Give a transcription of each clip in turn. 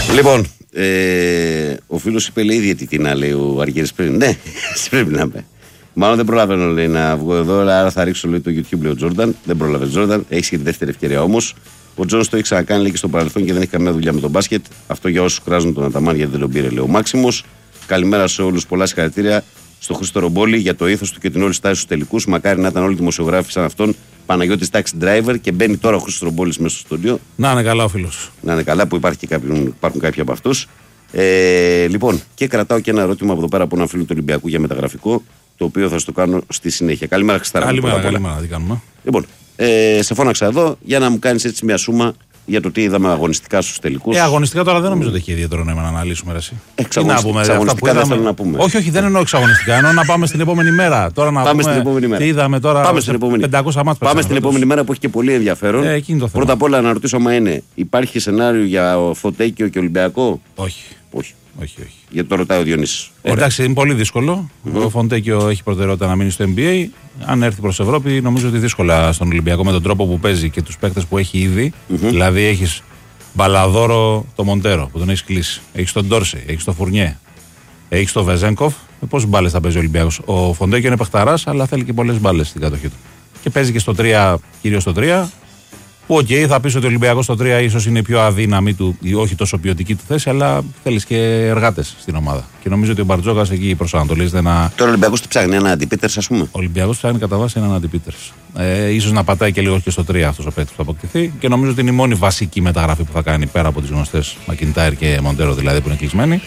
Λοιπόν, ο φίλος είπε λέει διαιτητή να λέει ο Αργύρης πριν. Ναι, εσύ πρέπει να πει. Μάλλον δεν προλαβαίνω λέει, να βγω εδώ, άρα θα ρίξω λέει, το YouTube λέει ο Τζόρνταν. Δεν πρόλαβε Τζόρνταν, έχει και τη δεύτερη ευκαιρία όμως. Ο Τζόνς το έχει ξανακάνει λέει, και στο παρελθόν και δεν έχει καμία δουλειά με τον μπάσκετ. Αυτό για όσους κράζουν τον Αταμάν γιατί δεν τον πήρε λέει ο Μάξιμος. Καλημέρα σε όλους, πολλά συγχαρητήρια στον Χρήστο Ρομπόλη για το ήθος του και την όλη στάση στους τελικούς. Μακάρι να ήταν όλοι οι δημοσιογράφοι σαν αυτόν. Παναγιώτης Taxi Driver και μπαίνει τώρα ο Χρήστος Ρομπόλης μέσα στο στούντιο. Να είναι καλά ο φίλος. Να είναι καλά που υπάρχουν κάποιοι από αυτούς. Λοιπόν, και κρατάω και ένα ερώτημα από εδώ πέρα από έναν φίλο του Ολυμπιακού για μεταγραφικό, το οποίο θα στο κάνω στη συνέχεια. Καλημέρα, Χριστάρα. Καλημέρα, τι κάνουμε. Λοιπόν, σε φώναξα εδώ για να μου κάνεις έτσι μια σούμα για το τι είδαμε αγωνιστικά στους τελικούς. Αγωνιστικά τώρα δεν νομίζω ότι έχει ιδιαίτερο νόημα να αναλύσουμε. Εξαγωνιστικά δεν θέλω να πούμε. Όχι, δεν εννοώ εξαγωνιστικά. Εννοώ να πάμε στην επόμενη μέρα. Τώρα να πάμε πούμε στην επόμενη μέρα. Τι είδαμε τώρα. Πάμε στην επόμενη. 500 μάτς. Πάμε στην επόμενη μέρα που έχει και πολύ ενδιαφέρον. Πρώτα απ' όλα να ρωτήσω άμα υπάρχει σενάριο για Φωτέκιο και Ολυμπιακό. Όχι. Γιατί το ρωτάει ο Διονύσης. Εντάξει, είναι πολύ δύσκολο. Ο Φοντέκιο έχει προτεραιότητα να μείνει στο NBA. Αν έρθει προς Ευρώπη, νομίζω ότι δύσκολα στον Ολυμπιακό με τον τρόπο που παίζει και τους παίκτες που έχει ήδη. Δηλαδή, έχεις Μπαλαδόρο το Μοντέρο που τον έχει κλείσει. Έχεις τον Ντόρσεϊ, έχεις τον Φουρνιέ, έχεις τον Βεζένκοφ. Με πόσες μπάλες θα παίζει ο Ολυμπιακός. Ο Φοντέκιο είναι παιχταράς, αλλά θέλει και πολλές μπάλες στην κατοχή του. Και παίζει και στο 3, κυρίως στο 3. Που θα πεις ότι ο Ολυμπιακός στο 3 ίσως είναι η πιο αδύναμη του ή όχι τόσο ποιοτική του θέση, αλλά θέλεις και εργάτες στην ομάδα. Και νομίζω ότι ο Μπαρτζόκας εκεί προσανατολίζεται να. Τώρα ο Ολυμπιακός τι ψάχνει, ένα αντιπίτερς, ας πούμε. Ο Ολυμπιακός ψάχνει κατά βάση έναν αντιπίτερς. Ίσως να πατάει και λίγο και στο 3 αυτός ο παίκτης που θα αποκτηθεί. Και νομίζω ότι είναι η μόνη βασική μεταγραφή που θα κάνει πέρα από τις γνωστές Μακιντάιρ και Μοντέρο δηλαδή που είναι κλεισμένοι.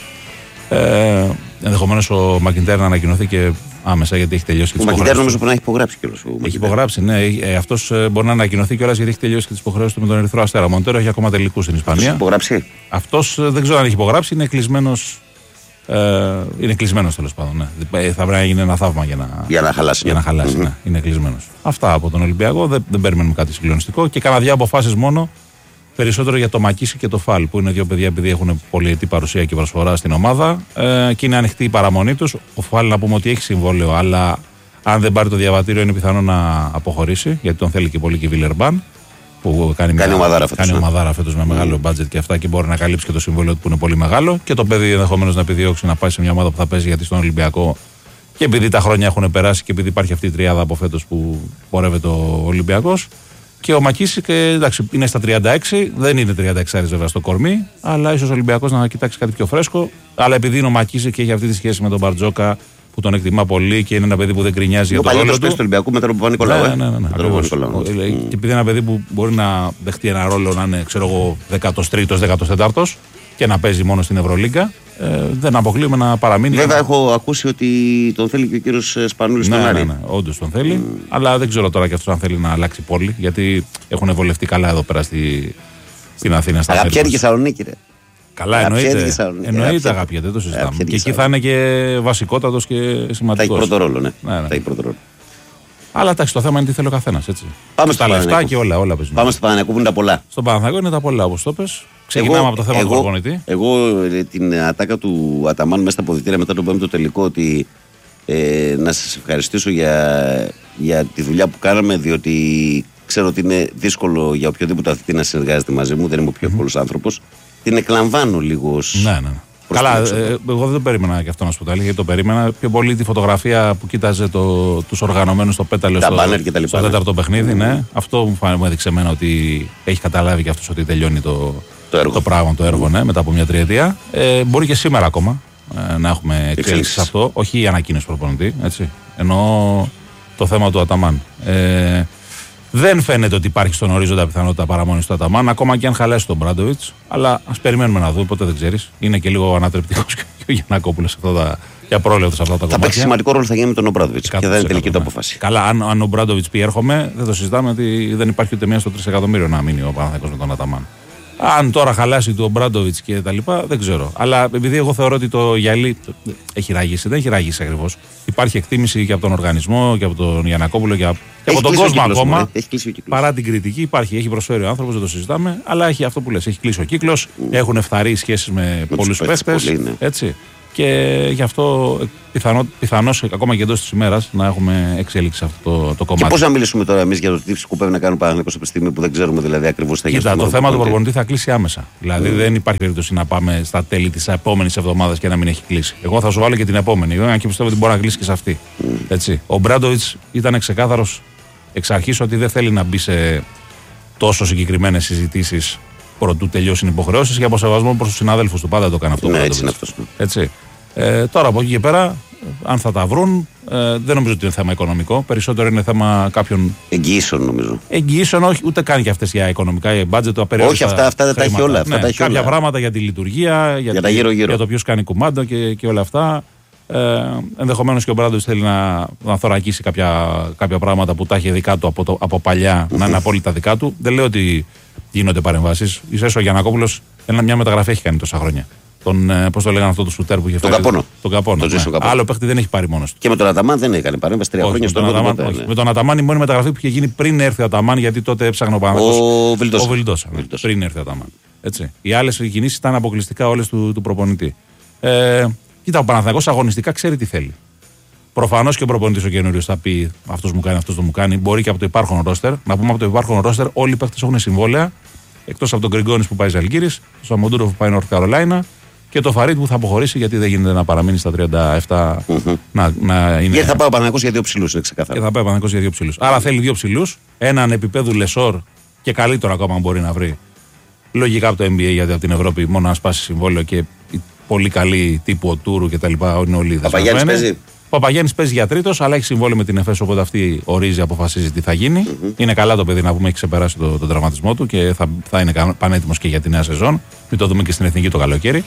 Ενδεχομένως ο Μακιντάιρ να ανακοινωθεί και άμεσα γιατί έχει τελειώσει και τις υποχρεώσεις. Ο Μακιντάιρ νομίζω που να έχει υπογράψει κιόλας. Έχει υπογράψει, ναι. Αυτός μπορεί να ανακοινωθεί κιόλας γιατί έχει τελειώσει και τις υποχρεώσεις του με τον Ερυθρό Αστέρα. Μοντέρο έχει ακόμα τελικούς στην Ισπανία. Έχει υπογράψει. Αυτός δεν ξέρω αν έχει υπογράψει, είναι κλεισμένος. Είναι κλεισμένος τέλος πάντων. Ναι. Θα πρέπει να γίνει ένα θαύμα για να χαλάσει. Ναι. Είναι κλεισμένος. Αυτά από τον Ολυμπιακό. Δεν περιμένουμε κάτι συγκλονιστικό και κάνα δύο αποφάσεις μόνο. Περισσότερο για το Μακίση και το Φαλ, που είναι δύο παιδιά επειδή έχουν πολυετή παρουσία και προσφορά στην ομάδα και είναι ανοιχτή η παραμονή τους. Ο Φαλ να πούμε ότι έχει συμβόλαιο, αλλά αν δεν πάρει το διαβατήριο είναι πιθανό να αποχωρήσει, γιατί τον θέλει και πολύ και η Βιλερμπάν, που κάνει ομαδάρα φέτος με μεγάλο μπάτζετ και αυτά και μπορεί να καλύψει και το συμβόλαιο του που είναι πολύ μεγάλο. Και το παιδί ενδεχομένως να επιδιώξει να πάει σε μια ομάδα που θα παίζει, γιατί στον Ολυμπιακό και επειδή τα χρόνια έχουν περάσει και επειδή υπάρχει αυτή η τριάδα από φέτος που πορεύεται ο Ολυμπιακός. Και ο Μακίση εντάξει, είναι στα 36, δεν είναι 36 βέβαια στο κορμί, αλλά ίσως ο Ολυμπιακός να κοιτάξει κάτι πιο φρέσκο. Αλλά επειδή είναι ο Μακίση και έχει αυτή τη σχέση με τον Μπαρτζόκα που τον εκτιμά πολύ και είναι ένα παιδί που δεν γκρινιάζει για τον ρόλο του. του Ολυμπιακού με τον Παπα-Νικολάου. Ναι. Και επειδή είναι ένα παιδί που μπορεί να δεχτεί ένα ρόλο να είναι, ξέρω εγώ, 13ος, 14ος και να παίζει μόνο στην Ευρωλίγκα, δεν αποκλείουμε να παραμείνει. Βέβαια, έχω ακούσει ότι τον θέλει και ο κύριος Σπανούλης στον Άρη. Ναι, όντως τον θέλει. Αλλά δεν ξέρω τώρα και αυτός αν θέλει να αλλάξει πόλη, γιατί έχουν βολευτεί καλά εδώ πέρα στην Αθήνα. Αλλά πιέρει και Θεσσαλονίκη, ρε. Καλά, εννοείται αγαπιέται, δεν το συζητάμε. Και εκεί θα είναι και βασικότατος και σημαντικός. Θα έχει πρώτο ρόλο, ναι. Θα έχει πρώτο ρόλο. Αλλά εντάξει, το θέμα είναι τι θέλει ο καθένας. Πάμε στα λεφτά και όλα παίζουν. Πάμε στο Παναθηναϊκό που είναι τα πολλά. Στον Παναθηναϊκό είναι τα πολλά, όπως το πες. Ξεκινάμε από το θέμα του προπονητή. Εγώ την ατάκα του Αταμάν μέσα στα αποδυτήρια μετά τον πέμπτο τελικό, ότι να σας ευχαριστήσω για τη δουλειά που κάναμε, διότι ξέρω ότι είναι δύσκολο για οποιοδήποτε αθλητή να συνεργάζεται μαζί μου, δεν είμαι ο πιο εύκολος άνθρωπος. Την εκλαμβάνω λίγο. Ναι. Καλά, εγώ δεν το περίμενα και αυτό να σου πω, γιατί το περίμενα πιο πολύ τη φωτογραφία που κοίταζε τους οργανωμένους στο πέταλο στο τέταρτο παιχνίδι. Ναι. Αυτό μου έδειξε εμένα ότι έχει καταλάβει και αυτός ότι τελειώνει το έργο μετά από μια τριετία. Μπορεί και σήμερα ακόμα να έχουμε εξέλιξη σε αυτό, όχι η ανακοίνωση προπονητή, έτσι. Εννοώ το θέμα του Αταμάν. Δεν φαίνεται ότι υπάρχει στον ορίζοντα πιθανότητα παραμονής του Αταμάν, ακόμα και αν χαλάσει τον Μπράντοβιτς. Αλλά ας περιμένουμε να δούμε, ποτέ δεν ξέρεις. Είναι και λίγο ανατρεπτικός και ο Γιαννακόπουλος και απρόβλεπτος σε αυτά τα κομμάτια. Θα παίξει σημαντικό ρόλο, θα γίνει με τον Μπράντοβιτς. Και δεν είναι τελική του απόφαση. Καλά, αν ο Μπράντοβιτς πει έρχομαι, δεν το συζητάμε ότι δεν υπάρχει ούτε μία στο 3 εκατομμύριο να μείνει ο Παναθηναϊκός με τον Αταμάν. Αν τώρα χαλάσει του ο Μπράντοβιτς και τα λοιπά, δεν ξέρω. Αλλά επειδή εγώ θεωρώ ότι το γυαλί έχει ραγίσει, δεν έχει ραγίσει ακριβώς. Υπάρχει εκτίμηση και από τον οργανισμό και από τον Γιαννακόπουλο και από τον κόσμο ακόμα. Παρά την κριτική, έχει προσφέρει ο άνθρωπος, δεν το συζητάμε. Αλλά έχει αυτό που λες, έχει κλείσει ο κύκλος. Έχουν φθαρεί σχέσεις με πολλούς παίχτες. Έτσι. Και γι' αυτό πιθανώς ακόμα και εντός της ημέρας να έχουμε εξέλιξη αυτό το κομμάτι. Και πώς να μιλήσουμε τώρα εμείς για το τι σκοπεύει να κάνει ο Παναθηναϊκός από τη στιγμή που δεν ξέρουμε δηλαδή ακριβώς τι θα γίνει. Κοίτα, το θέμα του προπονητή θα κλείσει άμεσα. Δηλαδή δεν υπάρχει περίπτωση να πάμε στα τέλη της επόμενης εβδομάδας και να μην έχει κλείσει. Εγώ θα σου βάλω και την επόμενη, αν και πιστεύω ότι μπορεί να κλείσει και σε αυτή. Έτσι. Ο Μπράντοβιτς ήταν ξεκάθαρος εξ αρχής ότι δεν θέλει να μπει σε τόσο συγκεκριμένες συζητήσεις προτού τελειώσουν οι υποχρεώσεις και από σεβασμό προς τους συναδέλφους του. Πάντα το έκανε αυτό. Ναι, έτσι είναι αυτός. Έτσι. Τώρα από εκεί και πέρα, αν θα τα βρουν, δεν νομίζω ότι είναι θέμα οικονομικό. Περισσότερο είναι θέμα κάποιων. Εγγυήσεων, νομίζω. Εγγυήσεων, όχι, ούτε καν και αυτές για οικονομικά, για budget, το απεριόριστα. Όχι, αυτά δεν τα έχει όλα. Αυτά τα έχει κάποια πράγματα για τη λειτουργία, για το ποιος κάνει κουμάντα και όλα αυτά. Ενδεχομένως και ο Μπράντοβιτς θέλει να θωρακίσει κάποια πράγματα που τα έχει δικά του από παλιά, να είναι απόλυτα δικά του. Δεν λέω ότι γίνονται παρεμβάσεις. Ίσως ο Γιαννακόπουλος μια μεταγραφή έχει κάνει τόσα χρόνια. Πώς το λέγανε αυτό το σουτέρ που είχε φέρει. Τον Καπόνο. Άλλο παίχτη δεν έχει πάρει μόνος του. Και με τον Αταμάν δεν έκανε παρέμβαση 3 χρόνια στον Αταμάν. Με τον Αταμάν η μόνη μεταγραφή που είχε γίνει πριν έρθει ο Αταμάν, γιατί τότε έψαχνε ο Παναθηναϊκός. Ο Βιλντόσα. Πριν έρθει ο Αταμάν. Οι άλλες κινήσεις ήταν αποκλειστικά όλες του προπονητή. Κοίτα, ο Παναθηναϊκός αγωνιστικά ξέρει τι θέλει. Προφανώς και ο προπονητής ο καινούριος θα πει αυτός μου κάνει, αυτός δεν μου κάνει. Μπορεί και από το υπάρχον ρόστερ. Να πούμε από το υπάρχον ρόστερ όλοι οι παίχτες έχουν συμβόλαια. Εκτός από τον Γκριγκόνης που πάει Ζαλγκύρης, τον Σαμοντούροφ που πάει Νορθ Καρολάινα και το Φαρίτ που θα αποχωρήσει γιατί δεν γίνεται να παραμείνει στα 37. Να είναι... Γιατί θα πάει ο Παναθηναϊκός για 2 ψηλούς, είναι ξεκάθαρο. Και θα πάει ο Παναθηναϊκός για 2 ψηλούς. Άρα θέλει 2 ψηλούς, έναν επίπεδο Λεσόρ και καλύτερο ακόμα μπορεί να βρει. Λογικά από το NBA, γιατί από την Ευρώπη μόνο να σπάσει συμβόλαιο και πολύ καλή τύπου ο Τούρου κτλ. Είναι όλοι δεσμευμένοι. Ο Παπαγιάννης παίζει για τρίτος, αλλά έχει συμβόλαιο με την ΕΦΕΣ, οπότε αυτή ορίζει, αποφασίζει τι θα γίνει. Είναι καλά το παιδί να πούμε, έχει ξεπεράσει τον τραυματισμό του και θα είναι πανέτοιμος και για τη νέα σεζόν. Μην το δούμε και στην εθνική το καλοκαίρι.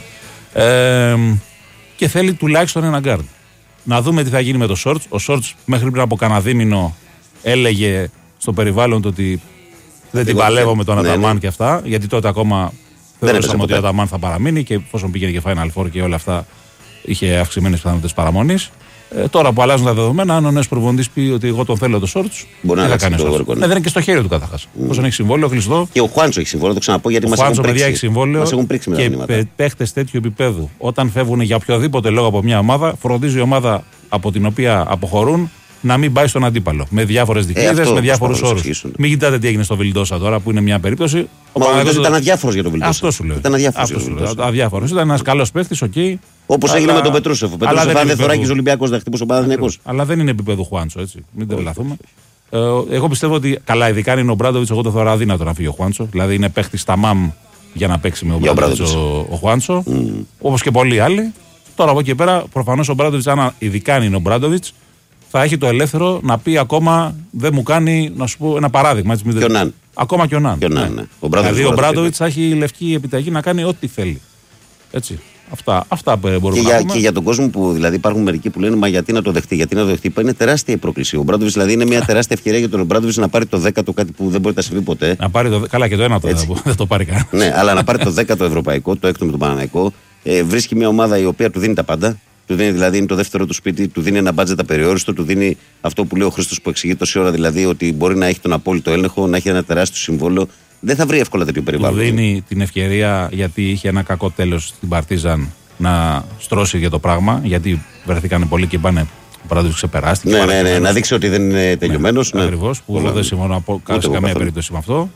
Και θέλει τουλάχιστον ένα γκάρντ. Να δούμε τι θα γίνει με το Σόρτς. Ο Σόρτς μέχρι πριν από κανένα δίμηνο έλεγε στο περιβάλλον του ότι δεν την παλεύω με τον Αταμάν και αυτά, γιατί τότε ακόμα θεωρούσαμε ότι ο Αταμάν θα παραμείνει και εφόσον πήγαινε και Final Four και όλα αυτά είχε αυξημένες πιθανότητες παραμονής. Τώρα που αλλάζουν τα δεδομένα, αν ο νέος προπονητής πει ότι εγώ τον θέλω το Σόρτς, μπορεί να κάνει αυτό. Δεν είναι και στο χέρι του καταρχάς. Όσον έχει συμβόλαιο, κλειστό. Και ο Χουάντσο έχει συμβόλαιο, το ξαναπώ γιατί μας έχουν πρίξει. Έχει συμβόλαιο. Και παίχτες τέτοιου επίπεδου, όταν φεύγουν για οποιοδήποτε λόγο από μια ομάδα, φροντίζει η ομάδα από την οποία αποχωρούν να μην πάει στον αντίπαλο. Με διάφορες δικλείδες, με διάφορους όρους. Μην κοιτάτε τι έγινε στο Βιλντόσα τώρα που είναι μια περίπτωση. Ο Παναθηναϊκός ήταν αδιάφορος για τον Βιλντόσα. Αυτό σου λέω. Αδιάφορος. Ήταν ένας καλός παίχτης, οκ. Όπως έγινε με τον Πετρούσεφ. Ο Πετρούσεφ, αν δεν θωράκιζε ο Ολυμπιακός, θα χτυπούσε ο Παναθηναϊκός. Αλλά δεν είναι επίπεδο Χουάντσο, έτσι. Μην τρελαθούμε. Εγώ πιστεύω ότι καλά, ειδικά αν είναι ο Μπράντοβιτς, εγώ το θεωρώ αδύνατο να φύγει ο Χουάντσο. Δηλαδή είναι παίχτη στα ΜΑΜ για να παίξει με ο Μπράντοβιτς ο Χουάντσο. Όπως και πολλοί άλλοι. Τώρα από εκεί και πέρα, προφανώς ο Μπράντοβιτς, ειδικά αν είναι ο Μπράντοβιτς, θα έχει το ελεύθερο να πει ακόμα δεν μου κάνει, να σου πω ένα παράδειγμα. Έτσι, και ο Ναν. Ακόμα και ο Ναν. Δηλαδή ο Μπράντοβιτς θα έχει λευκή επιταγή να κάνει ό,τι θέλει. Έτσι. Αυτά μπορούμε να πούμε. Και για τον κόσμο που δηλαδή υπάρχουν μερικοί που λένε μα γιατί να το δεχτεί, γιατί να το δεχτεί. Είναι τεράστια η πρόκληση. Ο Μπράντοβιτς δηλαδή είναι μια τεράστια ευκαιρία για τον Μπράντοβιτς να πάρει το 10ο, κάτι που δεν μπορεί να συμβεί ποτέ. Να πάρει καλά και το 1ο δεν το πάρει κανένα. Ναι, αλλά να πάρει το 10ο ευρωπαϊκό, το 6ο με τον Παναθηναϊκό. Βρίσκει μια ομάδα η οποία του δίνει τα πάντα. Του δίνει δηλαδή είναι το δεύτερο του σπίτι, του δίνει ένα μπάτζετ απεριόριστο, του δίνει αυτό που λέει ο Χρήστος που εξηγεί τόση ώρα, δηλαδή ότι μπορεί να έχει τον απόλυτο έλεγχο, να έχει ένα τεράστιο συμβόλαιο. Δεν θα βρει εύκολα τέτοιο περιβάλλον. Του δίνει την ευκαιρία, γιατί είχε ένα κακό τέλος στην Παρτίζαν, να στρώσει για το πράγμα, γιατί βρεθήκαν πολλοί και είπανε ο Πράδος ξεπεράστηκε. Ναι, να δείξει ότι δεν είναι τελειωμένος. Ναι, ακριβώς, που εγώ δεν συμφωνώ σε καμία περίπτωση με αυτό.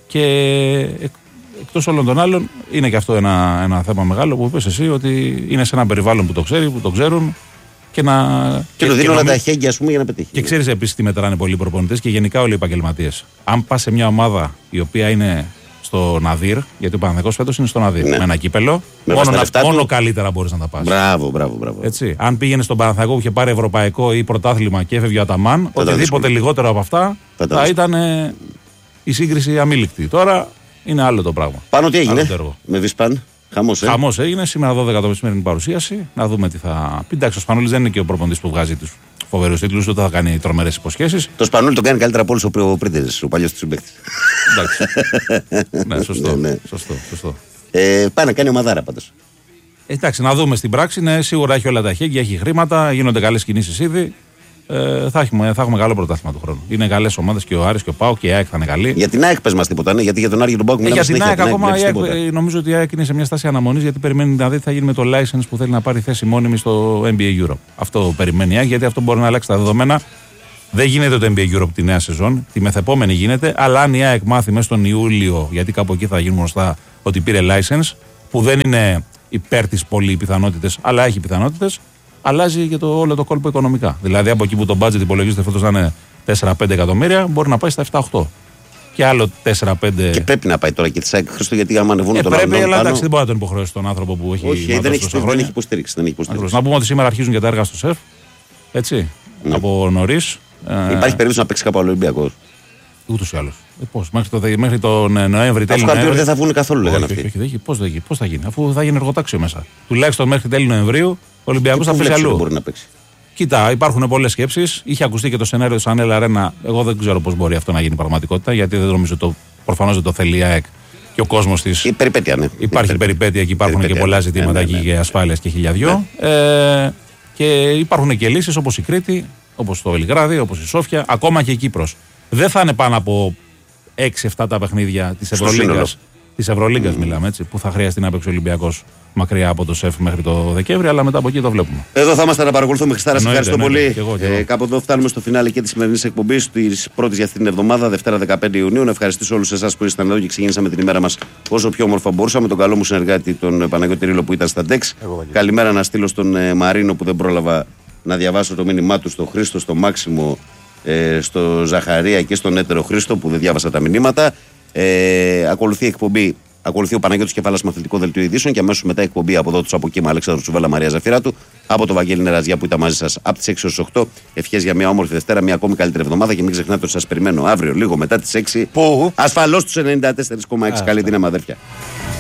Και εκτός όλων των άλλων, είναι και αυτό ένα θέμα μεγάλο που είπες εσύ, ότι είναι σε ένα περιβάλλον που το ξέρει, που το ξέρουν και του δίνουν όλα τα χέγγια, ας πούμε, για να πετύχει. Και ξέρεις επίσης τι μετράνε πολλοί προπονητές και γενικά όλοι οι επαγγελματίες. Αν πας σε μια ομάδα η οποία είναι στο Ναδύρ, γιατί ο Παναθηναϊκός φέτος είναι στο Ναδύρ, με ένα κύπελο, μόνο καλύτερα μπορείς να τα πας. Μπράβο. Έτσι. Αν πήγαινε στον Παναθηναϊκό που είχε πάρει ευρωπαϊκό ή πρωτάθλημα και έφευγε ο Αταμάν, οτιδήποτε λιγότερο από αυτά θα ήταν η σύγκριση αμήλικτη. Τώρα είναι άλλο το πράγμα. Πάνω τι έγινε με Βισπάν. Χαμός έγινε. Σήμερα 12 το μεσημέρι παρουσίαση. Να δούμε τι θα πει. Εντάξει, ο Σπανούλης δεν είναι και ο προπονητής που βγάζει τους φοβερούς τίτλους, ούτε θα κάνει τρομερές υποσχέσεις. Το Σπανούλη το κάνει καλύτερα από όλους ο Πρίντεζες, ο παλιός του συμπαίκτης. Εντάξει. Ναι, σωστό. Πάει να κάνει ομαδάρα πάντως. Εντάξει, να δούμε στην πράξη. Ναι, σίγουρα έχει όλα τα χέρια, έχει χρήματα, γίνονται καλές κινήσεις ήδη. θα έχουμε καλό πρωτάθλημα του χρόνου. Είναι καλές ομάδες και ο Άρης και ο ΠΑΟΚ και η ΑΕΚ θα είναι καλή. Για την ΑΕΚ πες μας τίποτα, ναι, γιατί για τον Άρη και τον ΠΑΟΚ μιλάμε συνέχεια. Για την ΑΕΚ ακόμα νομίζω ότι η ΑΕΚ είναι σε μια στάση αναμονής γιατί περιμένει να δει τι θα γίνει με το license που θέλει να πάρει θέση μόνιμη στο NBA Europe. Αυτό περιμένει η ΑΕΚ γιατί αυτό μπορεί να αλλάξει τα δεδομένα. Δεν γίνεται το NBA Europe τη νέα σεζόν, τη μεθεπόμενη γίνεται, αλλά αν η ΑΕΚ μάθει μέσα στον Ιούλιο, γιατί κάπου εκεί θα γίνουν γνωστά ότι πήρε license, που δεν είναι υπέρ της πολύ οι πιθανότητες, αλλά έχει πιθανότητες, αλλάζει και όλο το κόλπο οικονομικά. Δηλαδή από εκεί που το budget υπολογίζεται φέτος να είναι 4-5 εκατομμύρια, μπορεί να πάει στα 7-8. Και άλλο 4-5. Και πρέπει να πάει τώρα και τη ΑΕΚ Χρήστο, γιατί άμα ανεβούν τον Πρέπει, αλλά εντάξει, δεν μπορεί να τον υποχρεώσει τον άνθρωπο που έχει. Όχι, δεν έχει υποστήριξη. Να πούμε ότι σήμερα αρχίζουν και τα έργα στο ΣΕΦ. Έτσι. Ναι. Από νωρίς. Υπάρχει περίπτωση να παίξει κάπου άλλο Ολυμπιακός. Ούτως ή άλλως. Πώς, μέχρι τον Νοέμβρη τέλη. Αφού δεν θα βγουν καθόλου, λέγανε αυτοί. Πώς θα γίνει, αφού θα γίνει εργοτάξιο μέσα. Τουλάχιστον μέχρι τέλη Νοεμβρίου ο Ολυμπιακός θα παίξει αλλού. Μπορεί να παίξει. Κοίτα, υπάρχουν πολλές σκέψεις. Είχε ακουστεί και το σενάριο της Ανέλα Αρένα. Εγώ δεν ξέρω πώς μπορεί αυτό να γίνει πραγματικότητα, γιατί δεν νομίζω προφανώς δεν το θέλει η ΑΕΚ και ο κόσμος της. Η περιπέτεια, ναι. Υπάρχει περιπέτεια και υπάρχουν και πολλά ζητήματα εκεί για ασφάλειας και χιλιαδιό. Και υπάρχουν και λύσεις όπως η Κρήτη, όπως το Βελιγράδι, όπως η Σόφια, ακόμα και η Κύπρος. Δεν θα είναι πάνω από 6-7 τα παιχνίδια της Ευρωλίγκας, μιλάμε έτσι, που θα χρειαστεί να παίξει ο Ολυμπιακός μακριά από το ΣΕΦ μέχρι το Δεκέμβρη, αλλά μετά από εκεί το βλέπουμε. Εδώ θα είμαστε να παρακολουθούμε. Χριστάρα, σε ευχαριστώ πολύ. Κάπου εδώ φτάνουμε στο φινάλε και τη σημερινή εκπομπή, τη πρώτη για αυτήν την εβδομάδα, Δευτέρα 15 Ιουνίου. Να ευχαριστήσω όλους εσάς που ήσασταν εδώ και ξεκίνησαμε την ημέρα μας όσο πιο όμορφα μπορούσαμε. Τον καλό μου συνεργάτη, τον Παναγιώτη Ρήλο που ήταν στα Ντεξ. Καλημέρα να στείλω στον Μαρίνο που δεν πρόλαβα να διαβάσω το μήνυμά του, στο Χρήστο, στο Μάξιμο, στο Ζαχαρία και στον έτερο Χρήστο που δεν διάβασα τα μηνύματα. Ακολουθεί η εκπομπή. Ακολουθεί ο Παναγιώτης Κεφάλας με αθλητικό δελτίο ειδήσεων και αμέσως μετά εκπομπή από εδώ του από κύμα Αλέξανδρου Τσουβέλα Μαρία Ζαφυράτου, από το Βαγγέλη Νεραζιά που ήταν μαζί σας από τις 6 έως 8. Ευχές για μια όμορφη Δευτέρα, μια ακόμη καλύτερη εβδομάδα και μην ξεχνάτε ότι σας περιμένω αύριο λίγο μετά τις 6. Ασφαλώς τους 94,6. Καλή δύναμη, αδέρφια.